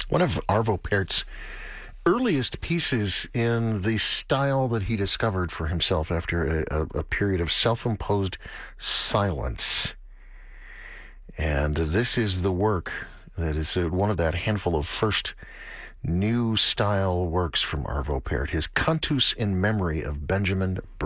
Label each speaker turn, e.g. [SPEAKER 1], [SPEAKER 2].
[SPEAKER 1] One of Arvo Pärt's earliest pieces in the style that he discovered for himself after a period of self-imposed silence. And this is the work that is one of that handful of first new style works from Arvo Pärt, his Cantus in Memory of Benjamin Britten.